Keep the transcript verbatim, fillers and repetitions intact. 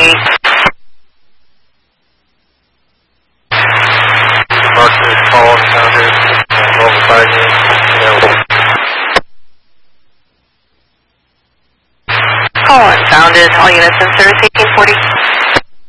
eight. Mark is call and sounded. Mobile five units available. Call and sounded. All units in service eighteen forty.